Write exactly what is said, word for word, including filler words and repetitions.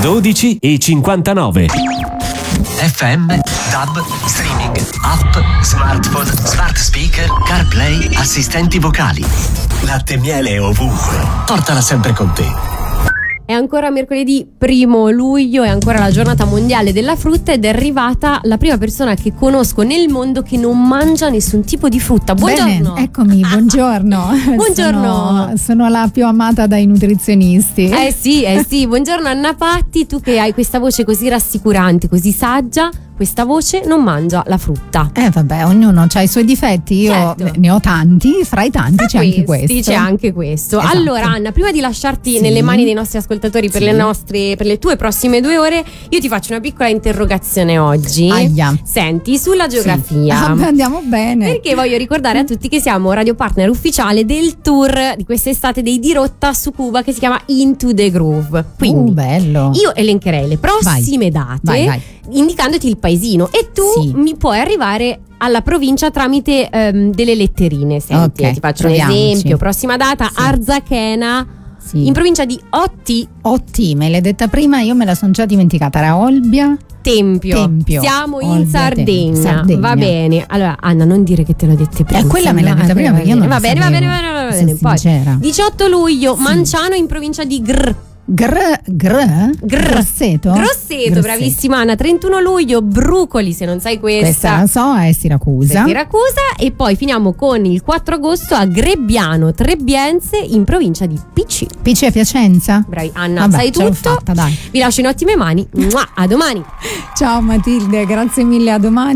dodici e cinquantanove. F M, DAB, streaming, app, smartphone, smart speaker, CarPlay, assistenti vocali. Latte miele ovunque. Portala sempre con te. È ancora mercoledì primo luglio, è ancora la giornata mondiale della frutta ed è arrivata la prima persona che conosco nel mondo che non mangia nessun tipo di frutta. Buongiorno. Bene, eccomi, buongiorno. Buongiorno. Sono, sono la più amata dai nutrizionisti. Eh sì, eh sì, buongiorno Anna Patti, tu che hai questa voce così rassicurante, così saggia. Questa voce non mangia la frutta. Eh vabbè, ognuno ha i suoi difetti, io Certo. ne ho tanti, fra i tanti Tra c'è anche questi questo. C'è anche questo. Esatto. Allora Anna, prima di lasciarti Sì. nelle mani dei nostri ascoltatori per Sì. le nostre per le tue prossime due ore, io ti faccio una piccola interrogazione oggi. Aia. Senti, sulla geografia. Sì. Ah, beh, andiamo bene. Perché voglio ricordare a tutti che siamo radio partner ufficiale del tour di quest'estate dei Dirotta su Cuba che si chiama Into the Groove. Quindi Uh, bello. io elencherei le prossime date Vai, vai. indicandoti il paesino e tu Sì. mi puoi arrivare alla provincia tramite ehm, delle letterine. Senti, Ok, ti faccio proviamoci. un esempio. Prossima data, Sì. Arzachena, Sì. in provincia di Otti, Otti, me l'hai detta prima, io me la sono già dimenticata. Era Olbia. Tempio. Tempio. Siamo in Olbia, Sardegna. Tempio. Sardegna. Va bene. Allora, Anna, non dire che te l'ho dette prima. Eh, quella me l'hai no? detta Ah, prima va perché io non va la bene, va sapevo. bene, va bene, va Sono bene. Poi, sincera. diciotto luglio, Manciano in provincia di Gr. Gr, gr, Gr. Grosseto? Grosseto, bravissima Anna. trentuno luglio, Brucoli, se non sai questa. Questa la so, è Siracusa. Siracusa. E poi finiamo con il quattro agosto a Grebbiano Trebbiense in provincia di P C. P C a Piacenza? Bravi Anna, Vabbè, sai ce l'ho tutto. fatta, dai. Vi lascio in ottime mani. Mua, a domani. Ciao Matilde, grazie mille, a domani.